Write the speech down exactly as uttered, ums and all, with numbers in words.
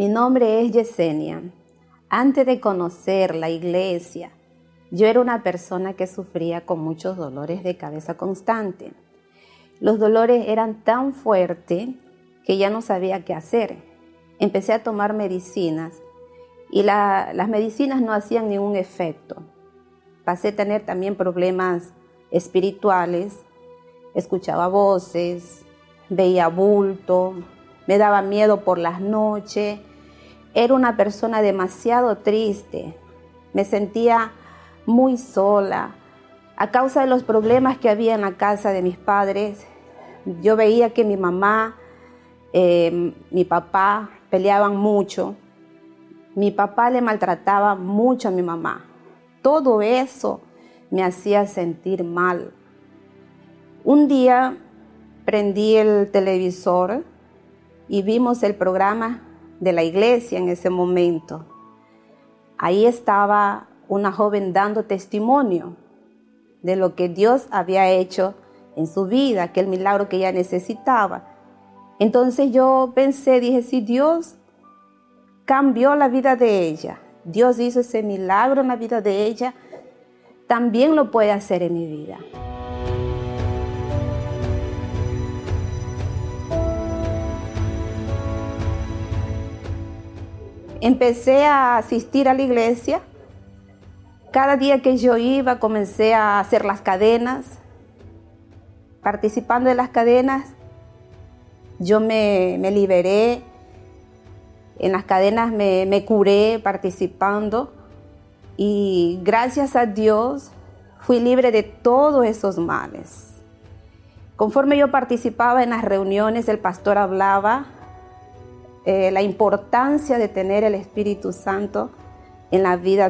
Mi nombre es Yesenia. Antes de conocer la iglesia, yo era una persona que sufría con muchos dolores de cabeza constante. Los dolores eran tan fuertes que ya no sabía qué hacer. Empecé a tomar medicinas y la, las medicinas no hacían ningún efecto. Pasé a tener también problemas espirituales, escuchaba voces, veía bulto, me daba miedo por las noches. Era una persona demasiado triste, me sentía muy sola. A causa de los problemas que había en la casa de mis padres, yo veía que mi mamá, eh, mi papá peleaban mucho. Mi papá le maltrataba mucho a mi mamá. Todo eso me hacía sentir mal. Un día prendí el televisor y vimos el programa de la iglesia en ese momento. Ahí estaba una joven dando testimonio de lo que Dios había hecho en su vida, aquel milagro que ella necesitaba. Entonces yo pensé, dije, si Dios cambió la vida de ella, Dios hizo ese milagro en la vida de ella, también lo puede hacer en mi vida. Empecé a asistir a la iglesia. Cada día que yo iba, comencé a hacer las cadenas. Participando de las cadenas, yo me, me liberé. En las cadenas me, me curé participando. Y gracias a Dios, fui libre de todos esos males. Conforme yo participaba en las reuniones, el pastor hablaba Eh, la importancia de tener el Espíritu Santo en la vida